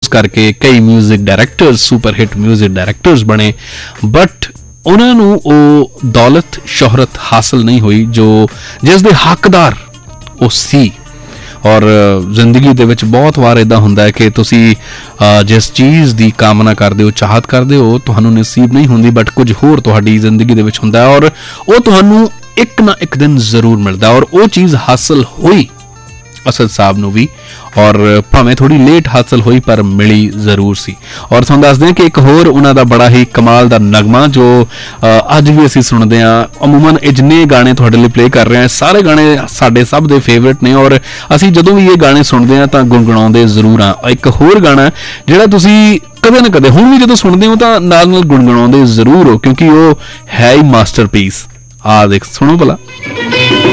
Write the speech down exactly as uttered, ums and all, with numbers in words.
करके कई music directors super hit music directors बने, बट उन्हां नूं ओ दौलत शोहरत हासिल नहीं हुई जो जिस दे हकदार ओ सी। और जिंदगी दे विच बहुत वार इदां हुंदा है कि तुसी जिस चीज़ की कामना करदे हो, चाहत करदे हो, तुहानूं नसीब नहीं हुंदी, बट कुछ होर तुहाडी जिंदगी दे विच हुंदा है और वो तुहानूं एक ना एक दिन जरूर मिलदा। और वो चीज़ हासिल हुई असद साहब नूं भी, और भावें थोड़ी लेट हासिल हुई पर मिली जरूर सी। और तुहानूं दस दें कि एक होर उन्हां दा बड़ा ही कमाल दा नगमा जो अज भी असीं सुणदे हां। अमूमन ये जिन्ने गाने तुहाडे लई प्ले कर रहे हैं सारे गाने साडे सब दे फेवरेट ने, और असीं जदों भी ये गाने सुणदे हां तां गुणगुणाउंदे जरूर हां। एक होर गाना जिहड़ा तुसीं कदे ना कदे हुण भी जदों सुणदे हो तां नाल नाल गुणगुणाउंदे जरूर हो, क्योंकि वो है ही मास्टरपीस। आ देख सुणो भला।